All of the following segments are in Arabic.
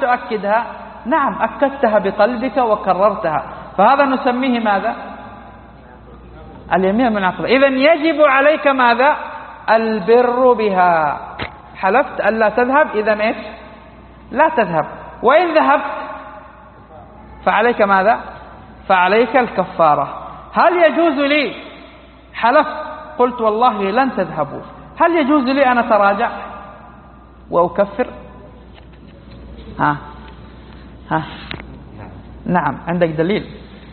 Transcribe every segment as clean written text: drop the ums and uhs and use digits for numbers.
تؤكدها؟ نعم، أكدتها بقلبك وكررتها، فهذا نسميه ماذا؟ اليمين المنعقدة. إذن يجب عليك ماذا؟ البر بها. حلفت ألا تذهب، إذن إيش؟ لا تذهب. وإن ذهبت فعليك ماذا؟ فعليك الكفارة. هل يجوز لي حلفت قلت والله لن تذهبوا، هل يجوز لي أن أتراجع وأكفر؟ ها نعم، عندك دليل؟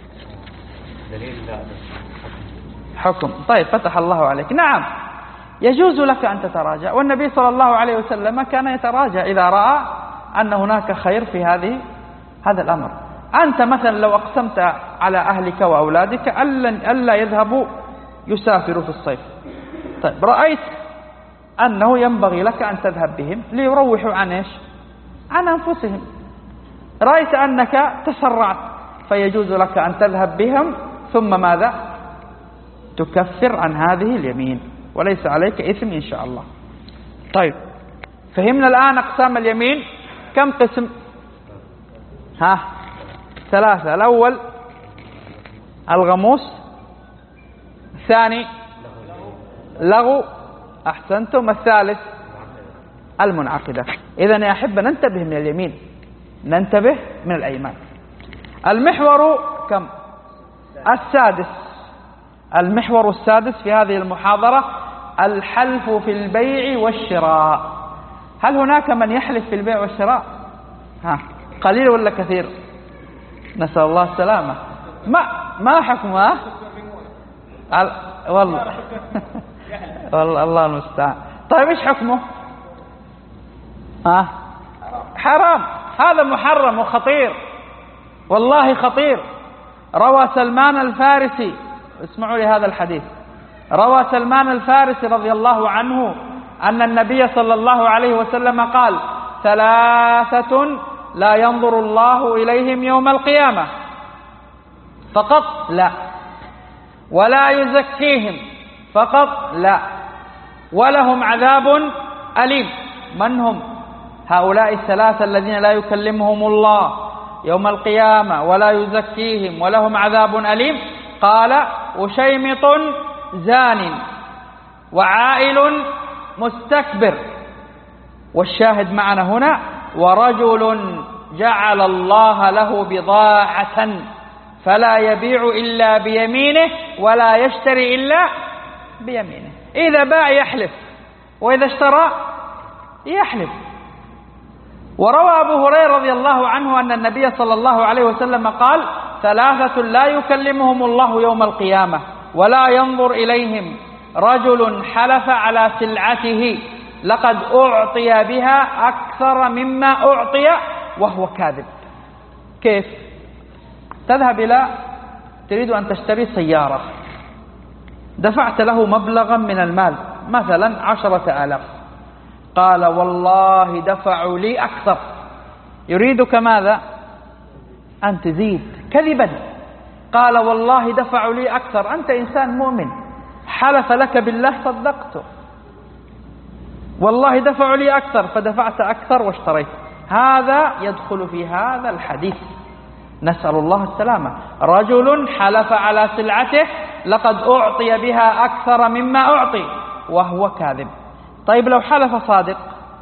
حكم. طيب، فتح الله عليك. نعم، يجوز لك أن تتراجع، والنبي صلى الله عليه وسلم كان يتراجع إذا رأى أن هناك خير في هذا الأمر. أنت مثلا لو أقسمت على أهلك وأولادك ألا يذهبوا يسافروا في الصيف، طيب رأيت أنه ينبغي لك أن تذهب بهم ليروحوا عن إيش؟ عن أنفسهم. رأيت أنك تسرعت، فيجوز لك أن تذهب بهم، ثم ماذا؟ تكفر عن هذه اليمين، وليس عليك إثم إن شاء الله. طيب، فهمنا الآن أقسام اليمين. كم قسم؟ 3. الأول الغموس، الثاني لغو، أحسنتم، الثالث المنعقدة. إذن يا أحبة ننتبه من اليمين، ننتبه من الأيمان. المحور كم؟ السادس. المحور السادس في هذه المحاضرة الحلف في البيع والشراء. هل هناك من يحلف في البيع والشراء؟ قليل ولا كثير؟ نسأل الله السلامة. ما حكمه؟ والله والله الله المستعان. طيب ايش حكمه؟ حرام. هذا محرم وخطير، والله خطير. روى سلمان الفارسي، اسمعوا لي هذا الحديث، روى سلمان الفارسي رضي الله عنه أن النبي صلى الله عليه وسلم قال: 3 لا ينظر الله إليهم يوم القيامة فقط لا، ولا يزكيهم فقط لا، ولهم عذاب أليم. من هم هؤلاء 3 الذين لا يكلمهم الله يوم القيامة ولا يزكيهم ولهم عذاب أليم؟ قال: وشيمط زان، وعائل مستكبر، والشاهد معنا هنا: ورجل جعل الله له بضاعة فلا يبيع إلا بيمينه ولا يشتري إلا بيمينه. إذا باع يحلف، وإذا اشترى يحلف. وروى أبو هريرة رضي الله عنه أن النبي صلى الله عليه وسلم قال: 3 لا يكلمهم الله يوم القيامة ولا ينظر إليهم: رجل حلف على سلعته لقد أعطي بها أكثر مما أعطي وهو كاذب. كيف؟ تذهب تريد أن تشتري سيارة، دفعت له مبلغا من المال مثلا 10,000، قال: والله دفعوا لي أكثر. يريدك ماذا؟ أن تزيد كذبا. قال: والله دفعوا لي أكثر. أنت إنسان مؤمن، حلف لك بالله صدقته، والله دفعوا لي أكثر، فدفعت أكثر واشتريت. هذا يدخل في هذا الحديث، نسأل الله السلامة. رجل حلف على سلعته لقد أعطي بها أكثر مما أعطي وهو كاذب. طيب لو حلف صادق؟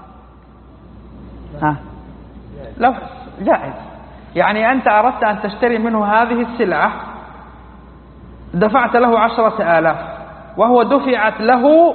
لو جائز. يعني أنت أردت أن تشتري منه هذه السلعة، دفعت له 10,000 وهو دفعت له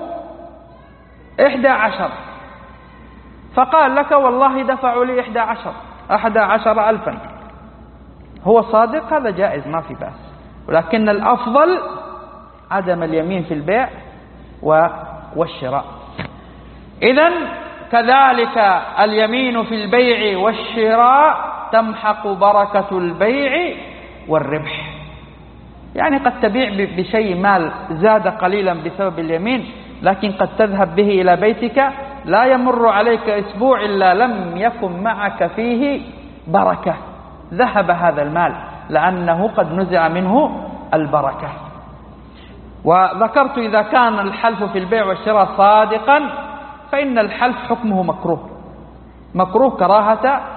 11، فقال لك: والله دفعوا لي 11,000. هو صادق، هذا جائز ما في بأس، ولكن الأفضل عدم اليمين في البيع والشراء. إذن كذلك اليمين في البيع والشراء تمحق بركة البيع والربح. يعني قد تبيع بشيء مال زاد قليلا بسبب اليمين، لكن قد تذهب به إلى بيتك لا يمر عليك أسبوع إلا لم يكن معك فيه بركة، ذهب هذا المال لأنه قد نزع منه البركة. وذكرت إذا كان الحلف في البيع والشراء صادقا فإن الحلف حكمه مكروه كراهة